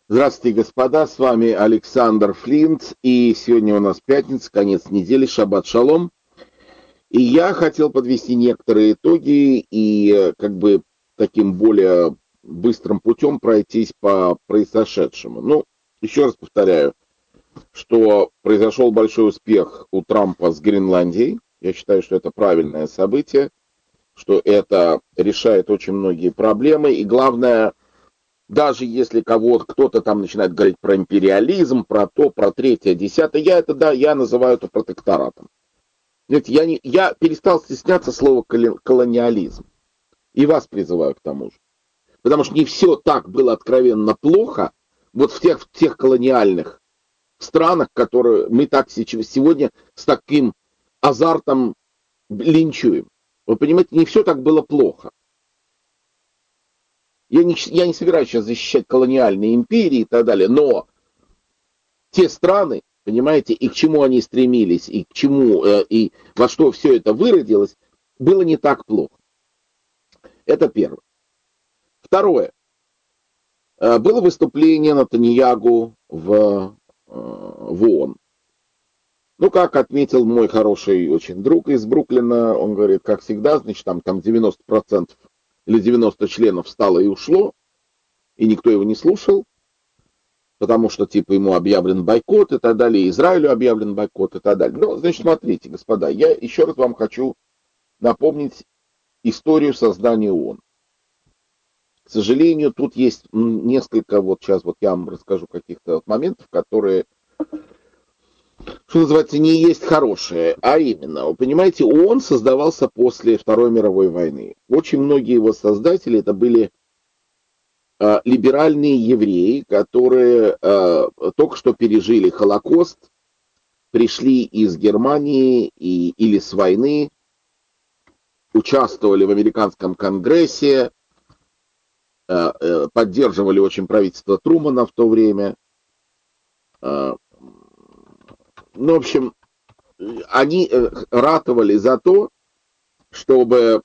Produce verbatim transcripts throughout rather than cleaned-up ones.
Здравствуйте, господа, с вами Александр Флинт, и сегодня у нас пятница, конец недели, шаббат шалом. И я хотел подвести некоторые итоги и э, как бы таким более быстрым путем пройтись по произошедшему. Ну, еще раз повторяю, что произошел большой успех у Трампа с Гренландией. Я считаю, что это правильное событие, что это решает очень многие проблемы, и главное, даже если кого кто-то там начинает говорить про империализм, про то, про третье, десятое, я это, да, я называю это протекторатом. Знаете, я, не, я перестал стесняться слова колониализм. И вас призываю к тому же. Потому что не все так было откровенно плохо, вот в тех, в тех колониальных странах, которые мы так сейчас, сегодня с таким азартом линчуем. Вы понимаете, не все так было плохо. Я не, я не собираюсь сейчас защищать колониальные империи и так далее, но те страны, понимаете, и к чему они стремились, и к чему, э, и во что все это выродилось, было не так плохо. Это первое. Второе. Э, было выступление Натаньягу в, э, в ООН. Ну, как отметил мой хороший очень друг из Бруклина, он говорит, как всегда, значит, там, там девяносто процентов или девяносто членов встало и ушло, и никто его не слушал, потому что, типа, ему объявлен бойкот и так далее, Израилю объявлен бойкот и так далее. Ну, значит, смотрите, господа, я еще раз вам хочу напомнить историю создания ООН. К сожалению, тут есть несколько, вот сейчас вот я вам расскажу каких-то вот моментов, которые, что называется, не есть хорошие, а именно, вы понимаете, ООН создавался после Второй мировой войны. Очень многие его создатели это были э, либеральные евреи, которые э, только что пережили Холокост, пришли из Германии и, или с войны, участвовали в американском конгрессе, э, э, поддерживали очень правительство Трумана в то время. Э, ну, в общем, они э, ратовали за то, чтобы,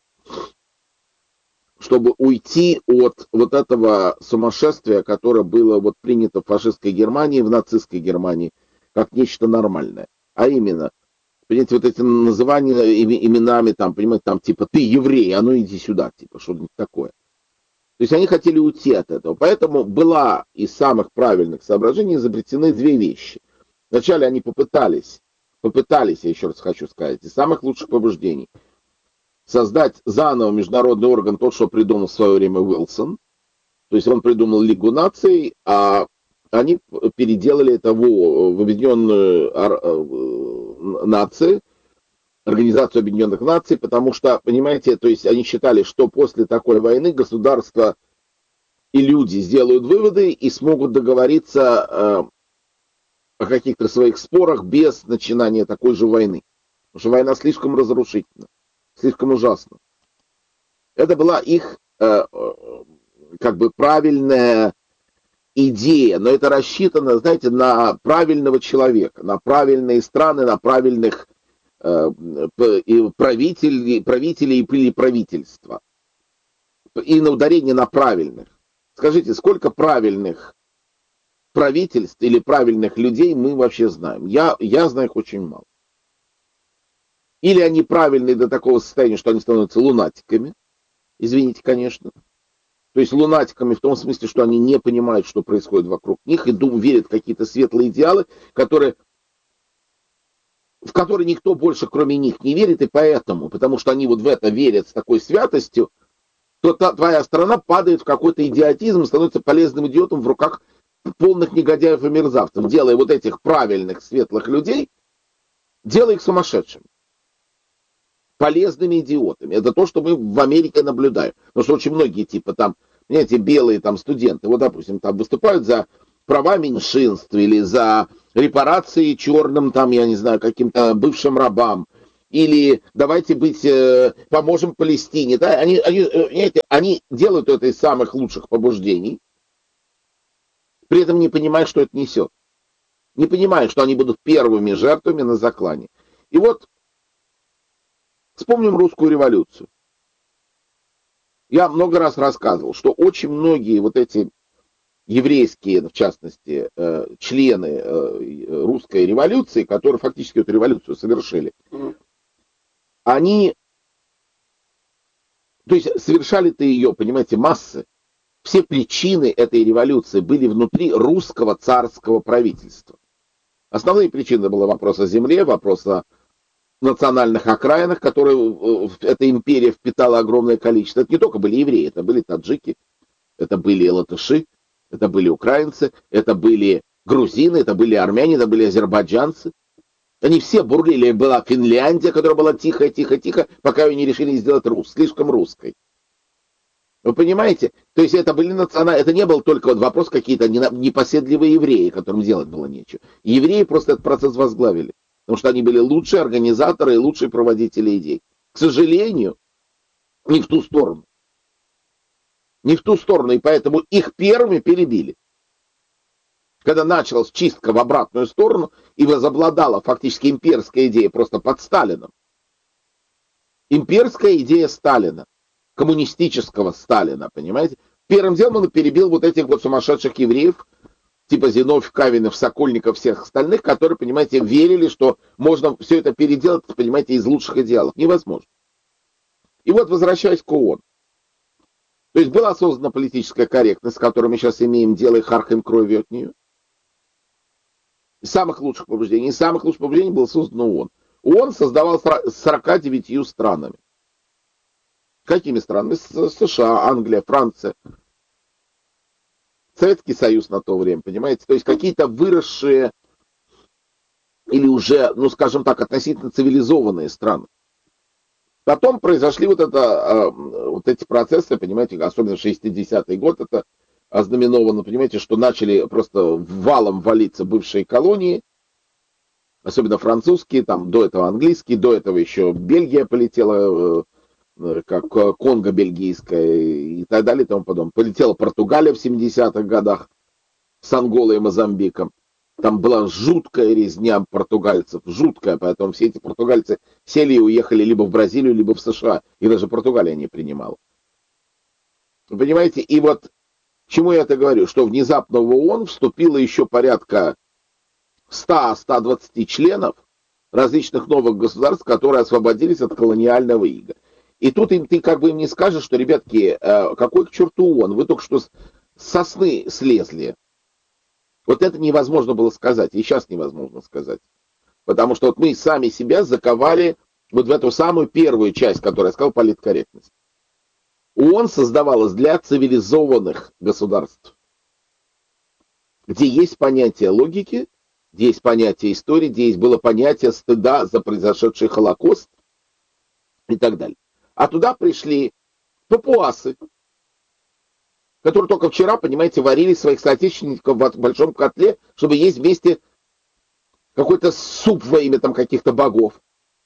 чтобы уйти от вот этого сумасшествия, которое было вот принято в фашистской Германии, в нацистской Германии, как нечто нормальное. А именно, понимаете, вот эти называния именами, там, понимаете, там, типа, ты еврей, а ну иди сюда, типа, что-нибудь такое. То есть они хотели уйти от этого. Поэтому была из самых правильных соображений изобретены две вещи. Вначале они попытались, попытались, я еще раз хочу сказать, из самых лучших побуждений, создать заново международный орган, тот, что придумал в свое время Уилсон. То есть он придумал Лигу наций, а они переделали это в, в Объединенную нации, Организацию Объединенных Наций, потому что, понимаете, то есть они считали, что после такой войны государство и люди сделают выводы и смогут договориться э, о каких-то своих спорах без начинания такой же войны. Потому что война слишком разрушительна, слишком ужасна. Это была их э, как бы правильная идея, но это рассчитано, знаете, на правильного человека, на правильные страны, на правильных э, правителей, правителей или правительства. И на ударение на правильных. Скажите, сколько правильных правительств или правильных людей мы вообще знаем? Я, я знаю их очень мало. Или они правильные до такого состояния, что они становятся лунатиками. Извините, конечно. То есть лунатиками в том смысле, что они не понимают, что происходит вокруг них, и думают, верят в какие-то светлые идеалы, которые, в которые никто больше, кроме них, не верит, и поэтому, потому что они вот в это верят с такой святостью, то та, твоя страна падает в какой-то идиотизм, становится полезным идиотом в руках полных негодяев и мерзавцев, делая вот этих правильных, светлых людей, делая их сумасшедшими, полезными идиотами. Это то, что мы в Америке наблюдаем. Потому что очень многие, типа там, понимаете, белые там студенты, вот, допустим, там выступают за права меньшинств или за репарации черным, там, я не знаю, каким-то бывшим рабам, или давайте быть, э, поможем Палестине. Да? Они, они, знаете, они делают это из самых лучших побуждений, при этом не понимая, что это несет. Не понимая, что они будут первыми жертвами на заклане. И вот вспомним русскую революцию. Я много раз рассказывал, что очень многие вот эти еврейские, в частности, члены русской революции, которые фактически эту революцию совершили, они, то есть совершали-то ее, понимаете, массы. Все причины этой революции были внутри русского царского правительства. Основные причины были вопрос о земле, вопрос о национальных окраинах, которые эта империя впитала огромное количество. Это не только были евреи, это были таджики, это были латыши, это были украинцы, это были грузины, это были армяне, это были азербайджанцы. Они все бурлили. Была Финляндия, которая была тихо, тихо, тихо, пока ее не решили сделать рус, слишком русской. Вы понимаете? То есть это были национальные, это не был только вот вопрос какие-то непоседливые евреи, которым делать было нечего. Евреи просто этот процесс возглавили, потому что они были лучшие организаторы и лучшие проводители идей. К сожалению, не в ту сторону. Не в ту сторону, и поэтому их первыми перебили. Когда началась чистка в обратную сторону, и возобладала фактически имперская идея просто под Сталином. Имперская идея Сталина. Коммунистического Сталина, понимаете? Первым делом он перебил вот этих вот сумасшедших евреев, типа Зиновьев, Кавинов, Сокольников, всех остальных, которые, понимаете, верили, что можно все это переделать, понимаете, из лучших идеалов. Невозможно. И вот, возвращаясь к ООН. То есть была создана политическая корректность, с которой мы сейчас имеем дело и харкаем кровью от нее. Из самых лучших побуждений, из самых лучших побуждений было создано ООН. ООН создавал с сорока девятью странами. Какими странами? США, Англия, Франция, Советский Союз на то время, понимаете? То есть какие-то выросшие или уже, ну скажем так, относительно цивилизованные страны. Потом произошли вот, это, вот эти процессы, понимаете, особенно шестидесятый год, это ознаменовано, понимаете, что начали просто валом валиться бывшие колонии, особенно французские, там до этого английские, до этого еще Бельгия полетела, как Конго бельгийская и так далее и тому подобное. Полетела Португалия в семидесятых годах с Анголой и Мозамбиком. Там была жуткая резня португальцев, жуткая, поэтому все эти португальцы сели и уехали либо в Бразилию, либо в США, и даже Португалия не принимала. Вы понимаете, и вот к чему я это говорю, что внезапно в ООН вступило еще порядка ста-ста двадцати членов различных новых государств, которые освободились от колониального ига. И тут им, ты как бы им не скажешь, что, ребятки, какой к черту ООН, вы только что с сосны слезли. Вот это невозможно было сказать, и сейчас невозможно сказать. Потому что вот мы сами себя заковали вот в эту самую первую часть, которую я сказал, политкорректность. ООН создавалась для цивилизованных государств, где есть понятие логики, где есть понятие истории, где есть было понятие стыда за произошедший Холокост и так далее. А туда пришли папуасы, которые только вчера, понимаете, варили своих соотечественников в большом котле, чтобы есть вместе какой-то суп во имя там каких-то богов.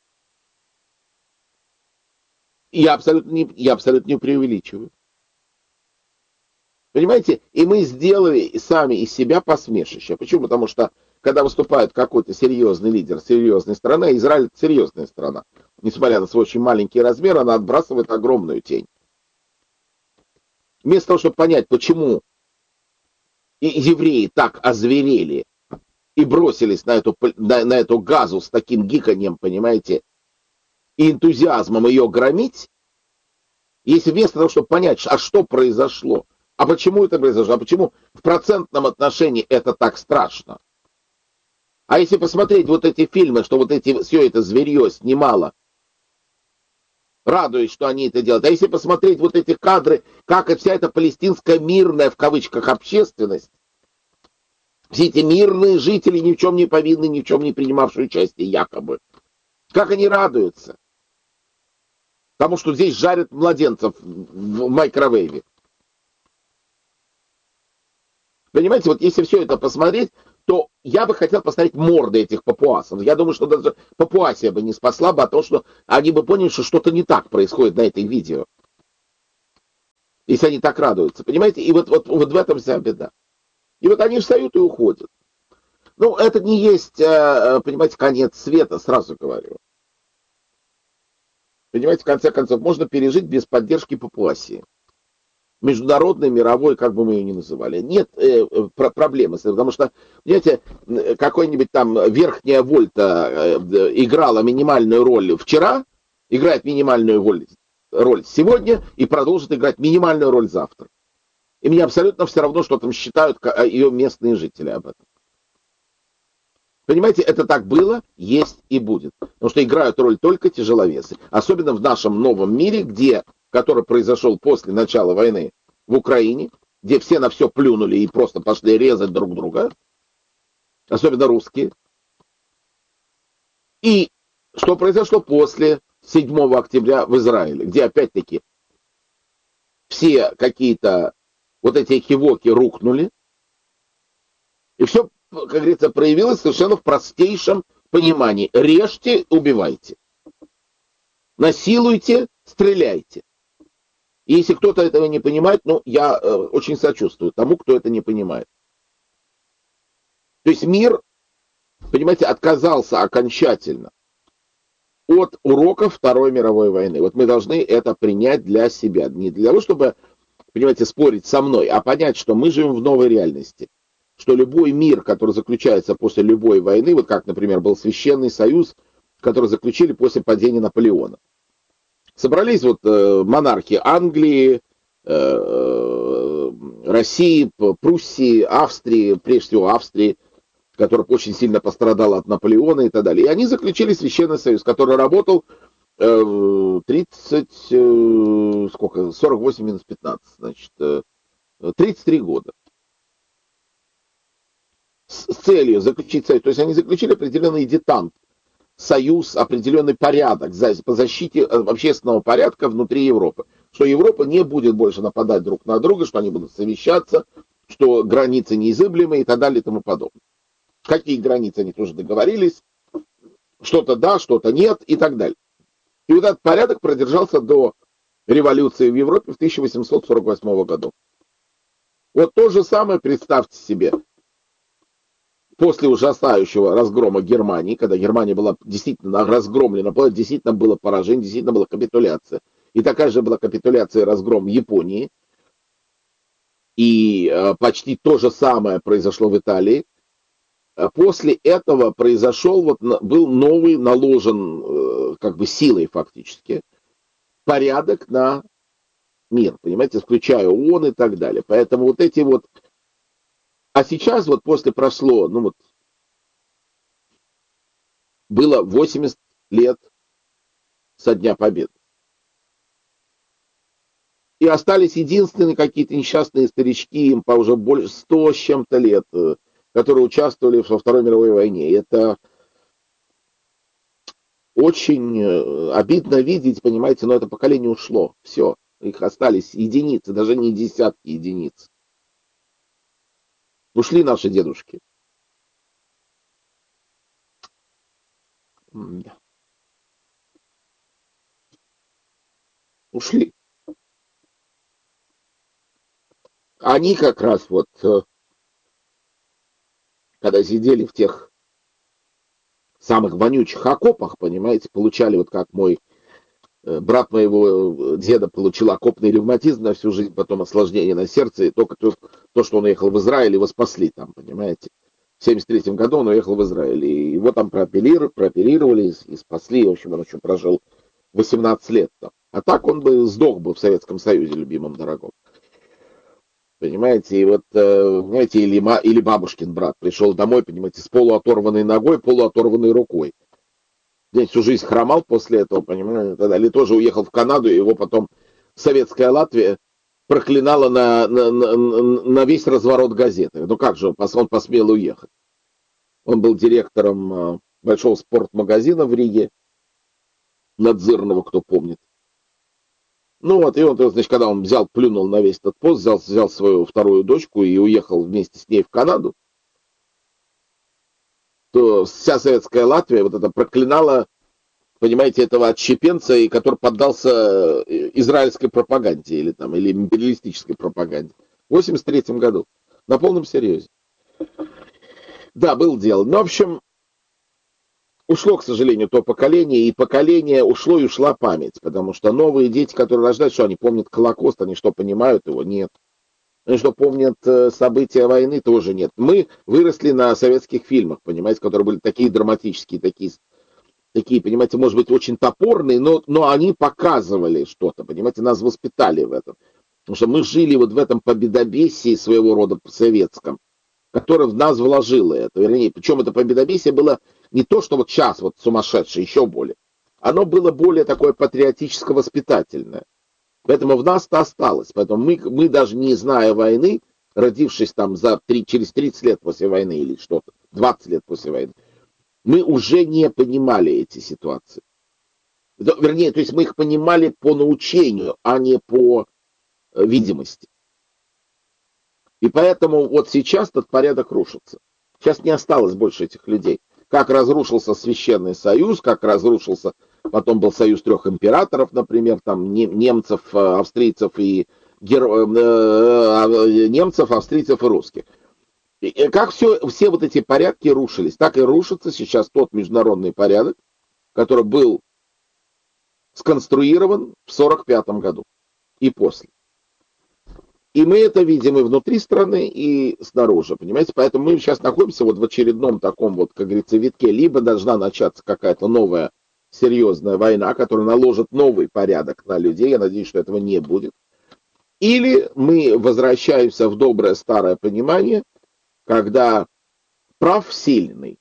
И я абсолютно не, я абсолютно не преувеличиваю. Понимаете? И мы сделали сами из себя посмешище. Почему? Потому что, когда выступает какой-то серьезный лидер серьезной страны, Израиль — это серьезная страна. Несмотря на свой очень маленький размер, она отбрасывает огромную тень. Вместо того, чтобы понять, почему евреи так озверели и бросились на эту, на, на эту газу с таким гиканьем, понимаете, и энтузиазмом ее громить, если вместо того, чтобы понять, а что произошло, а почему это произошло, а почему в процентном отношении это так страшно. А если посмотреть вот эти фильмы, что вот эти, все это зверье снимало, радуясь, что они это делают. А если посмотреть вот эти кадры, как и вся эта палестинская мирная, в кавычках, общественность, все эти мирные жители, ни в чем не повинны, ни в чем не принимавшие участие, якобы, как они радуются. Потому что здесь жарят младенцев в микровейве. Понимаете, вот если все это посмотреть, то я бы хотел посмотреть морды этих папуасов. Я думаю, что даже Папуасия бы не спасла бы, а то, что они бы поняли, что что-то не так происходит на этой видео. Если они так радуются. Понимаете? И вот, вот, вот в этом вся беда. И вот они встают и уходят. Ну, это не есть, понимаете, конец света, сразу говорю. Понимаете, в конце концов, можно пережить без поддержки Папуасии. международной, мировой, как бы мы ее ни называли. Нет э, про- проблемы, потому что, понимаете, какой-нибудь там верхняя вольта э, играла минимальную роль вчера, играет минимальную роль, роль сегодня и продолжит играть минимальную роль завтра. И мне абсолютно все равно, что там считают ее местные жители об этом. Понимаете, это так было, есть и будет. Потому что играют роль только тяжеловесы. Особенно в нашем новом мире, где, который произошел после начала войны в Украине, где все на все плюнули и просто пошли резать друг друга. Особенно русские. И что произошло после седьмого октября в Израиле, где опять-таки все какие-то вот эти экивоки рухнули. И все, как говорится, проявилось совершенно в простейшем понимании. Режьте, убивайте. Насилуйте, стреляйте. И если кто-то этого не понимает, ну, я э, очень сочувствую тому, кто это не понимает. То есть мир, понимаете, отказался окончательно от уроков Второй мировой войны. Вот мы должны это принять для себя. Не для того, чтобы, понимаете, спорить со мной, а понять, что мы живем в новой реальности. Что любой мир, который заключается после любой войны, вот как, например, был Священный Союз, который заключили после падения Наполеона. Собрались вот э, монархи Англии, э, России, Пруссии, Австрии, прежде всего Австрии, которая очень сильно пострадала от Наполеона и так далее. И они заключили Священный Союз, который работал э, тридцать, э, сколько, сорок восемь минус пятнадцать, значит, э, тридцать три года. С целью заключить союз. То есть они заключили определенный детант, союз, определенный порядок по защите общественного порядка внутри Европы. Что Европа не будет больше нападать друг на друга, что они будут совещаться, что границы неизыблемые и так далее и тому подобное. Какие границы они тоже договорились, что-то да, что-то нет и так далее. И вот этот порядок продержался до революции в Европе в тысяча восемьсот сорок восьмом году. Вот то же самое представьте себе. После ужасающего разгрома Германии, когда Германия была действительно разгромлена, действительно было поражение, действительно была капитуляция. И такая же была капитуляция и разгром Японии. И э, почти то же самое произошло в Италии. После этого произошел, вот, был новый наложен, э, как бы силой фактически, порядок на мир, понимаете, включая ООН и так далее. Поэтому вот эти вот... А сейчас вот после прошло, ну вот, было восемьдесят лет со Дня Победы. И остались единственные какие-то несчастные старички, им по уже больше ста с чем-то лет, которые участвовали во Второй мировой войне. И это очень обидно видеть, понимаете, но это поколение ушло. Все, их остались единицы, даже не десятки единиц. Ушли наши дедушки. Ушли. Они как раз вот, когда сидели в тех самых вонючих окопах, понимаете, получали, вот как мой брат моего деда получил окопный ревматизм на всю жизнь, потом осложнение на сердце, и только то, то, что он уехал в Израиль, его спасли там, понимаете. В семьдесят третьем году он уехал в Израиль, и его там прооперировали, прооперировали и спасли, в общем, он еще прожил восемнадцать лет там. А так он бы сдох бы в Советском Союзе, любимом, дорогом. Понимаете, и вот, понимаете, или, или бабушкин брат пришел домой, понимаете, с полуоторванной ногой, полуоторванной рукой. День всю жизнь хромал после этого, понимаете, или тоже уехал в Канаду, и его потом советская Латвия проклинала на, на, на, на весь разворот газеты. Ну как же, он посмел уехать? Он был директором большого спортмагазина в Риге, Надзирного, кто помнит. Ну вот, и он, значит, когда он взял, плюнул на весь этот пост, взял, взял свою вторую дочку и уехал вместе с ней в Канаду, то вся советская Латвия вот это проклинала, понимаете, этого отщепенца, и который поддался израильской пропаганде или там, или империалистической пропаганде. В восемьдесят третьем году. На полном серьезе. Да, был дело. Ну, в общем, Ушло, к сожалению, то поколение, и поколение ушло, и ушла память, потому что новые дети, которые рождаются, что они помнят Холокост, они что, понимают его? Нет. Они что, помнят э, события войны? Тоже нет. Мы выросли на советских фильмах, понимаете, которые были такие драматические, такие, такие, понимаете, может быть, очень топорные, но, но они показывали что-то, понимаете, нас воспитали в этом. Потому что мы жили вот в этом победобесии своего рода советском, которое в нас вложило это. Вернее, причем это победобесие было не то, что вот сейчас вот сумасшедшее, еще более. Оно было более такое патриотическо-воспитательное. Поэтому в нас-то осталось. Поэтому мы, мы даже не зная войны, родившись там за три, через тридцать лет после войны или что-то, двадцать лет после войны, мы уже не понимали эти ситуации. Вернее, то есть мы их понимали по научению, а не по э, видимости. И поэтому вот сейчас этот порядок рушится. Сейчас не осталось больше этих людей. Как разрушился Священный Союз, как разрушился, потом был Союз трех императоров, например, там немцев, австрийцев и геро... немцев, австрийцев и русских. И как все, все вот эти порядки рушились, так и рушится сейчас тот международный порядок, который был сконструирован в сорок пятом году и после. И мы это видим и внутри страны, и снаружи, понимаете? Поэтому мы сейчас находимся вот в очередном таком вот, как говорится, витке. Либо должна начаться какая-то новая серьезная война, которая наложит новый порядок на людей. Я надеюсь, что этого не будет. Или мы возвращаемся в доброе старое понимание, когда прав сильный.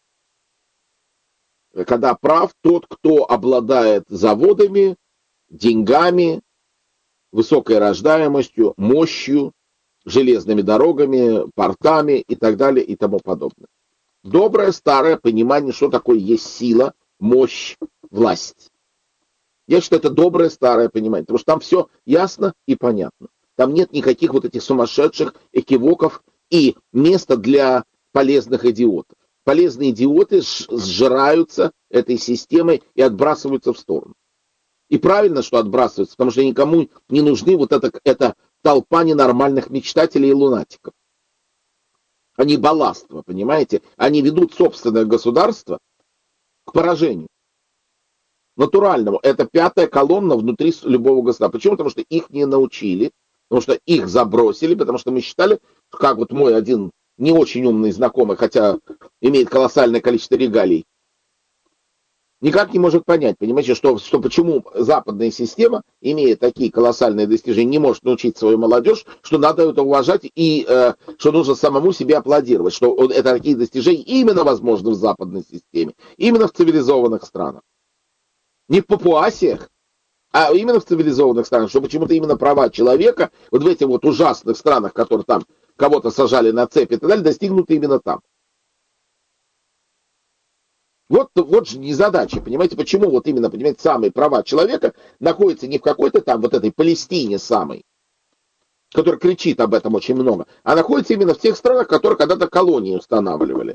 Когда прав тот, кто обладает заводами, деньгами, высокой рождаемостью, мощью, железными дорогами, портами и так далее и тому подобное. Доброе старое понимание, что такое есть сила, мощь, власть. Я считаю, это доброе старое понимание, потому что там все ясно и понятно. Там нет никаких вот этих сумасшедших экивоков и места для полезных идиотов. Полезные идиоты сжираются этой системой и отбрасываются в сторону. И правильно, что отбрасываются, потому что никому не нужны вот эта, эта толпа ненормальных мечтателей и лунатиков. Они балластво, понимаете? Они ведут собственное государство к поражению. Натуральному. Это пятая колонна внутри любого государства. Почему? Потому что их не научили, потому что их забросили, потому что мы считали, как вот мой один не очень умный знакомый, хотя имеет колоссальное количество регалий, никак не может понять, понимаете, что, что почему западная система, имея такие колоссальные достижения, не может научить свою молодежь, что надо это уважать и э, что нужно самому себе аплодировать, что это такие достижения именно возможны в западной системе, именно в цивилизованных странах. Не в папуасиях, а именно в цивилизованных странах, что почему-то именно права человека, вот в этих вот ужасных странах, которые там кого-то сажали на цепи и так далее, достигнуты именно там. Вот, вот же незадача, понимаете, почему вот именно, понимаете, самые права человека находятся не в какой-то там вот этой Палестине самой, которая кричит об этом очень много, а находятся именно в тех странах, которые когда-то колонии устанавливали.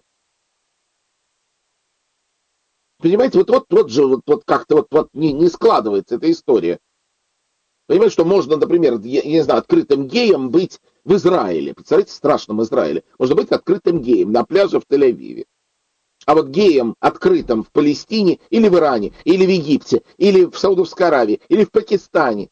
Понимаете, вот, вот, вот же вот, вот как-то вот, вот не, не складывается эта история. Понимаете, что можно, например, я, я не знаю, открытым геем быть в Израиле. Представляете, в страшном Израиле. Можно быть открытым геем на пляже в Тель-Авиве. А вот геем открытым в Палестине, или в Иране, или в Египте, или в Саудовской Аравии, или в Пакистане,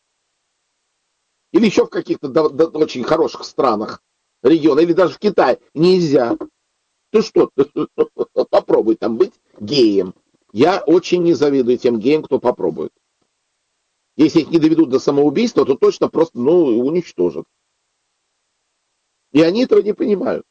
или еще в каких-то до, до, очень хороших странах региона, или даже в Китае нельзя. Ты что, попробуй там быть геем. Я очень не завидую тем геям, кто попробует. Если их не доведут до самоубийства, то точно просто, ну, уничтожат. И они этого не понимают.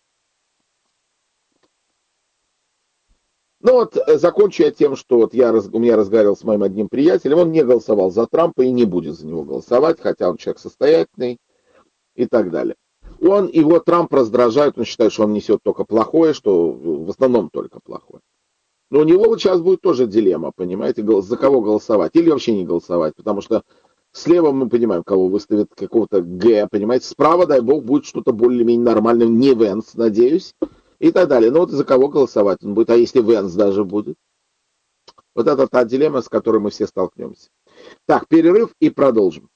Ну вот, закончу я тем, что вот я, у меня разговаривал с моим одним приятелем, он не голосовал за Трампа и не будет за него голосовать, хотя он человек состоятельный и так далее. Он, его Трамп раздражает, он считает, что он несет только плохое, что в основном только плохое. Но у него вот сейчас будет тоже дилемма, понимаете, за кого голосовать или вообще не голосовать, потому что слева мы понимаем, кого выставят, какого-то Г, понимаете, справа, дай бог, будет что-то более-менее нормальное, не Венс, надеюсь, и так далее. Но вот за кого голосовать он будет, а если Венс даже будет? Вот это та дилемма, с которой мы все столкнемся. Так, перерыв и продолжим.